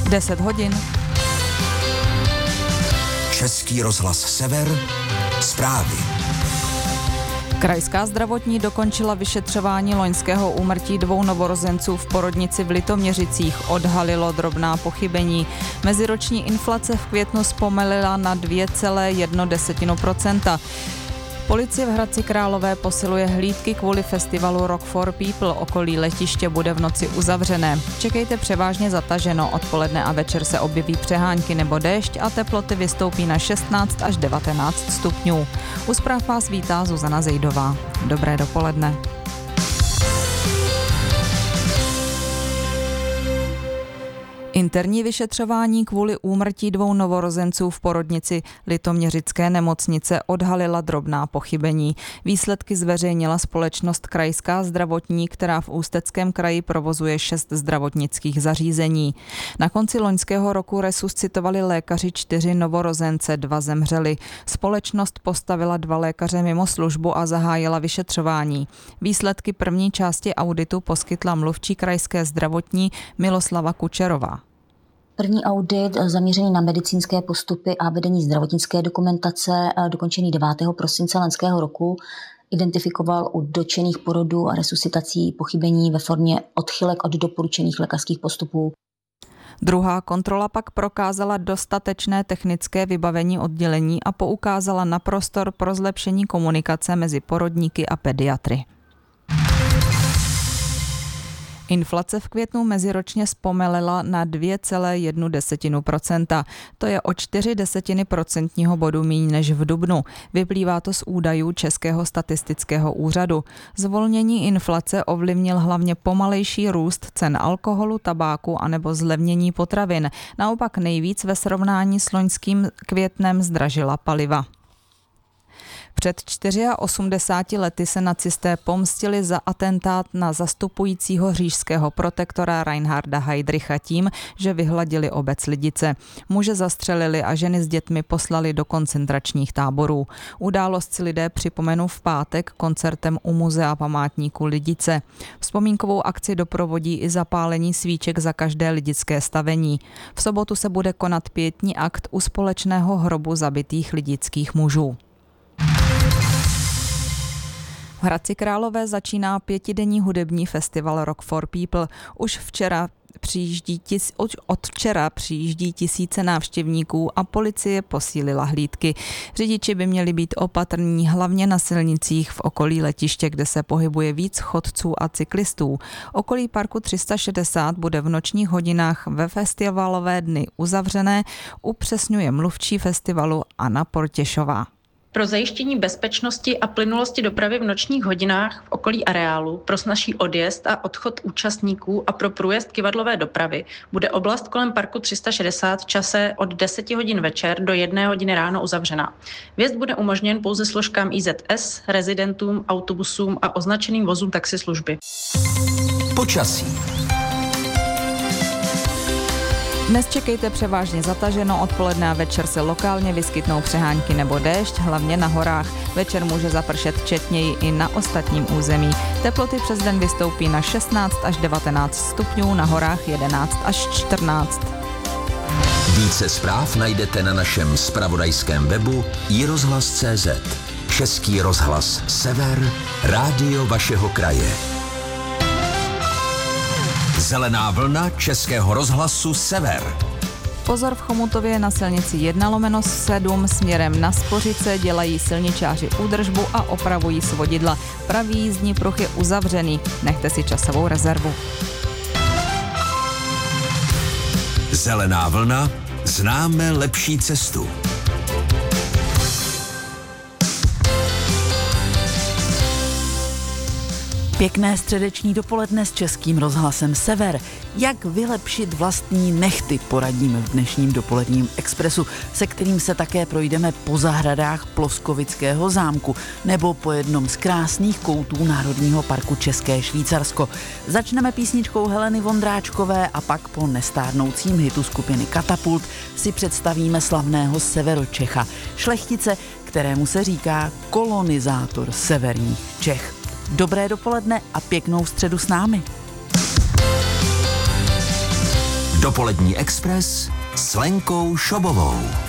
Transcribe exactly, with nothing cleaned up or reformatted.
deset hodin. Český rozhlas Sever, zprávy. Krajská zdravotní dokončila vyšetřování loňského úmrtí dvou novorozenců v porodnici v Litoměřicích. Odhalilo drobná pochybení. Meziroční inflace v květnu zpomalila na dvě celá jedna procenta. Policie v Hradci Králové posiluje hlídky kvůli festivalu Rock for People. Okolí letiště bude v noci uzavřené. Čekejte převážně zataženo. Odpoledne a večer se objeví přehánky nebo déšť a teploty vystoupí na šestnáct až devatenáct stupňů. U zpráv vás vítá Zuzana Zejdová. Dobré dopoledne. Interní vyšetřování kvůli úmrtí dvou novorozenců v porodnici Litoměřické nemocnice odhalila drobná pochybení. Výsledky zveřejnila společnost Krajská zdravotní, která v Ústeckém kraji provozuje šest zdravotnických zařízení. Na konci loňského roku resuscitovali lékaři čtyři novorozence, dva zemřeli. Společnost postavila dva lékaře mimo službu a zahájila vyšetřování. Výsledky první části auditu poskytla mluvčí Krajské zdravotní Miloslava Kučerová. První audit zaměřený na medicínské postupy a vedení zdravotnické dokumentace, dokončený devátého prosince loňského roku, identifikoval u dotčených porodů a resuscitací pochybení ve formě odchylek od doporučených lékařských postupů. Druhá kontrola pak prokázala dostatečné technické vybavení oddělení a poukázala na prostor pro zlepšení komunikace mezi porodníky a pediatry. Inflace v květnu meziročně zpomalila na dvě celá jedna procenta. To je o čtyři desetiny procentního bodu míň než v dubnu. Vyplývá to z údajů Českého statistického úřadu. Zvolnění inflace ovlivnil hlavně pomalejší růst cen alkoholu, tabáku anebo zlevnění potravin. Naopak nejvíc ve srovnání s loňským květnem zdražila paliva. Před osmdesáti čtyřmi lety se nacisté pomstili za atentát na zastupujícího říšského protektora Reinharda Heydricha tím, že vyhladili obec Lidice. Muže zastřelili a ženy s dětmi poslali do koncentračních táborů. Událost si lidé připomenou v pátek koncertem u muzea památníku Lidice. Vzpomínkovou akci doprovodí i zapálení svíček za každé lidické stavení. V sobotu se bude konat pietní akt u společného hrobu zabitých lidických mužů. V Hradci Králové začíná pětidenní hudební festival Rock for People. Už včera přijíždí tis, od včera přijíždí tisíce návštěvníků a policie posílila hlídky. Řidiči by měli být opatrní hlavně na silnicích v okolí letiště, kde se pohybuje víc chodců a cyklistů. Okolí parku tři sta šedesát bude v nočních hodinách ve festivalové dny uzavřené, upřesňuje mluvčí festivalu Anna Portěšová. Pro zajištění bezpečnosti a plynulosti dopravy v nočních hodinách v okolí areálu, pro snazší odjezd a odchod účastníků a pro průjezd kyvadlové dopravy bude oblast kolem parku tři sta šedesát v čase od deseti hodin večer do jedné hodiny ráno uzavřena. Vjezd bude umožněn pouze složkám I Z S, rezidentům, autobusům a označeným vozům taxislužby. Počasí. Dnes čekejte převážně zataženo, odpoledne a večer se lokálně vyskytnou přehánky nebo déšť, hlavně na horách. Večer může zapršet četněji i na ostatním území. Teploty přes den vystoupí na šestnáct až devatenáct stupňů, na horách jedenáct až čtrnáct. Více zpráv najdete na našem zpravodajském webu i rozhlas tečka cé zet. Český rozhlas Sever, rádio vašeho kraje. Zelená vlna Českého rozhlasu Sever. Pozor v Chomutově na silnici jedna lomeno sedm směrem na Spořice dělají silničáři údržbu a opravují svodidla. Pravý jízdní pruh je uzavřený. Nechte si časovou rezervu. Zelená vlna. Známe lepší cestu. Pěkné středeční dopoledne s Českým rozhlasem Sever. Jak vylepšit vlastní nehty, poradíme v dnešním dopoledním expresu, se kterým se také projdeme po zahradách Ploskovického zámku nebo po jednom z krásných koutů Národního parku České Švýcarsko. Začneme písničkou Heleny Vondráčkové a pak po nestárnoucím hitu skupiny Katapult si představíme slavného Severočecha, šlechtice, kterému se říká kolonizátor severních Čech. Dobré dopoledne a pěknou středu s námi. Dopolední Express s Lenkou Šobovou.